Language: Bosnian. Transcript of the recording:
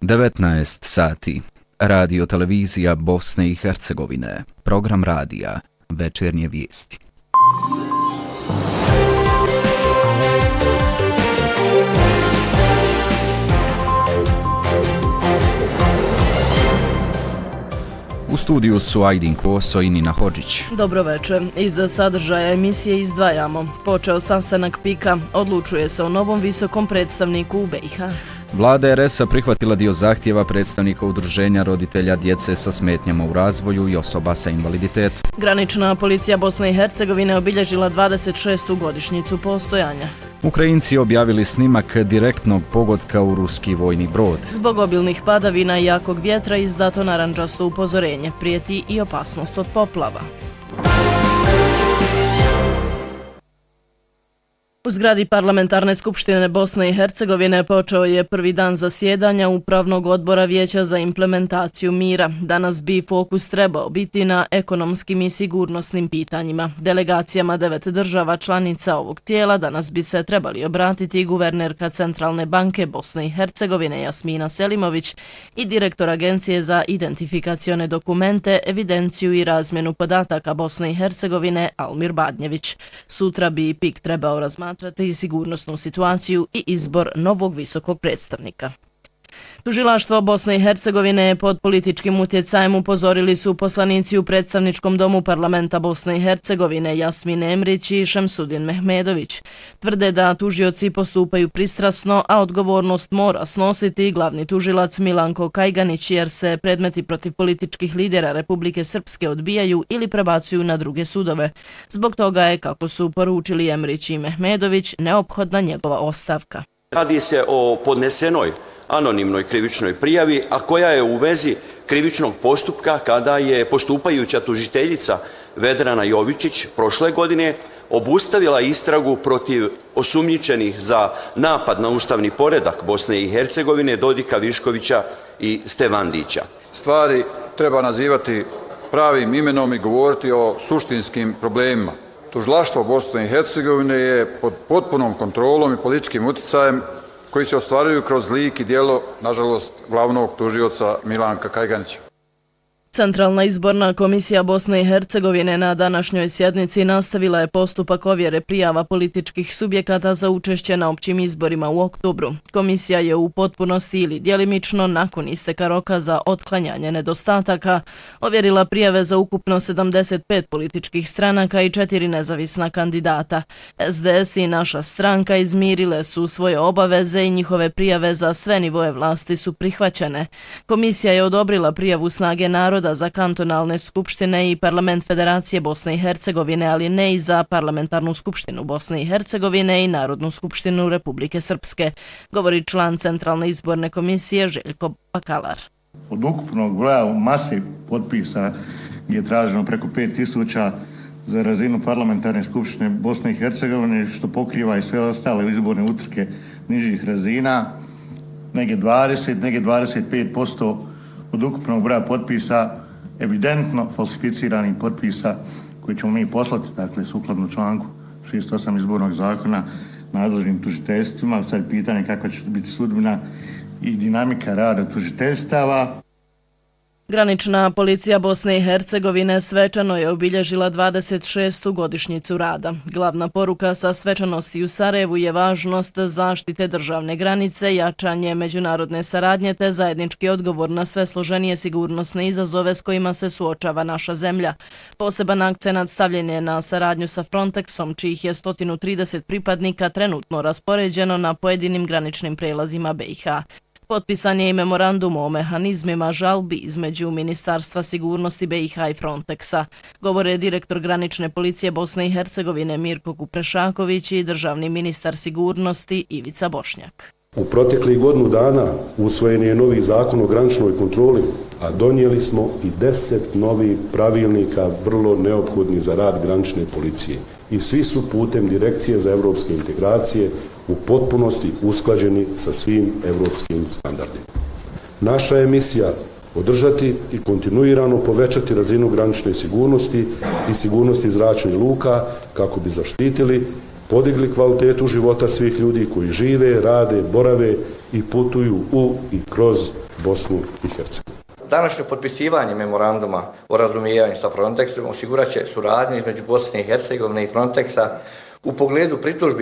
19 sati. Radio televizija Bosne i Hercegovine. Program radija. Večernje vijesti. U studiju su Ajdin Koso i Nina Hodžić. Dobro večer. Iz sadržaja emisije izdvajamo. Počeo sastanak PIK-a, odlučuje se o novom visokom predstavniku u BiH. Vlada RS-a prihvatila dio zahtjeva predstavnika udruženja roditelja djece sa smetnjama u razvoju i osoba sa invaliditetom. Granična policija Bosne i Hercegovine obilježila 26. godišnjicu postojanja. Ukrajinci objavili snimak direktnog pogotka u ruski vojni brod. Zbog obilnih padavina i jakog vjetra izdato narandžasto upozorenje, prijeti i opasnost od poplava. U zgradi Parlamentarne skupštine Bosne i Hercegovine počeo je prvi dan zasjedanja Upravnog odbora Vijeća za implementaciju mira. Danas bi fokus trebao biti na ekonomskim i sigurnosnim pitanjima. Delegacijama 9 država članica ovog tijela danas bi se trebali obratiti guvernerka Centralne banke Bosne i Hercegovine Jasmina Selimović i direktor Agencije za identifikacione dokumente, evidenciju i razmjenu podataka Bosne i Hercegovine Almir Badnjević. Sutra bi PIK trebao razmatrati i sigurnosnu situaciju i izbor novog visokog predstavnika. Tužilaštvo Bosne i Hercegovine je pod političkim utjecajem, upozorili su poslanici u predstavničkom domu parlamenta Bosne i Hercegovine Jasmin Emrić i Šemsudin Mehmedović. Tvrde da tužioci postupaju pristrasno, a odgovornost mora snositi glavni tužilac Milanko Kajganić jer se predmeti protiv političkih lidera Republike Srpske odbijaju ili prebacuju na druge sudove. Zbog toga je, kako su poručili Emrić i Mehmedović, neophodna njegova ostavka. Radi se o podnesenoj anonimnoj krivičnoj prijavi, a koja je u vezi krivičnog postupka kada je postupajuća tužiteljica Vedrana Jovičić prošle godine obustavila istragu protiv osumnjičenih za napad na ustavni poredak Bosne i Hercegovine Dodika Viškovića i Stevandića. Stvari treba nazivati pravim imenom i govoriti o suštinskim problemima. Tužilaštvo Bosne i Hercegovine je pod potpunom kontrolom i političkim utjecajem koji se ostvaruju kroz lik i djelo, nažalost, glavnog tužioca Milanka Kajganića. Centralna izborna komisija Bosne i Hercegovine na današnjoj sjednici nastavila je postupak ovjere prijava političkih subjekata za učešće na općim izborima u oktobru. Komisija je u potpunosti ili djelimično nakon isteka roka za otklanjanje nedostataka ovjerila prijave za ukupno 75 političkih stranaka i 4 nezavisna kandidata. SDS i Naša stranka izmirile su svoje obaveze i njihove prijave za sve nivoje vlasti su prihvaćene. Komisija je odobrila prijavu Snage naroda za kantonalne skupštine i Parlament Federacije Bosne i Hercegovine, ali ne i za Parlamentarnu skupštinu Bosne i Hercegovine i Narodnu skupštinu Republike Srpske, govori član Centralne izborne komisije Željko Bakalar. Od ukupnog broja mase potpisa gdje je traženo preko 5000 za razinu Parlamentarne skupštine Bosne i Hercegovine, što pokriva i sve ostale izborne utrke nižih razina, negdje 20, negdje 25% od ukupnog broja potpisa, evidentno falsificiranih potpisa koje ćemo mi poslati, dakle, sukladno članku 68 izbornog zakona nadležnim tužiteljstvima. Sad pitanje kakva će biti sudbina i dinamika rada tužiteljstava. Granična policija Bosne i Hercegovine svečano je obilježila 26. godišnjicu rada. Glavna poruka sa svečanosti u Sarajevu je važnost zaštite državne granice, jačanje međunarodne saradnje te zajednički odgovor na sve složenije sigurnosne izazove s kojima se suočava naša zemlja. Poseban akcenat stavljen je na saradnju sa Frontexom, čijih je 130 pripadnika trenutno raspoređeno na pojedinim graničnim prelazima BiH. Potpisan je i memorandum o mehanizmima žalbi između Ministarstva sigurnosti BiH i Frontexa, govore direktor granične policije Bosne i Hercegovine Mirko Kuprešaković i državni ministar sigurnosti Ivica Bošnjak. U proteklih godinu dana usvojen je novi zakon o graničnoj kontroli, a donijeli smo i 10 novih pravilnika vrlo neophodnih za rad granične policije. I svi su putem Direkcije za evropske integracije u potpunosti usklađeni sa svim evropskim standardima. Naša je misija održati i kontinuirano povećati razinu granične sigurnosti i sigurnosti zračnih luka kako bi zaštitili, podigli kvalitetu života svih ljudi koji žive, rade, borave i putuju u i kroz Bosnu i Hercegovinu. Današnje potpisivanje memoranduma o razumijevanju sa Frontexom osigurat će suradnju između Bosne i Hercegovine i Frontexa u pogledu pritužbi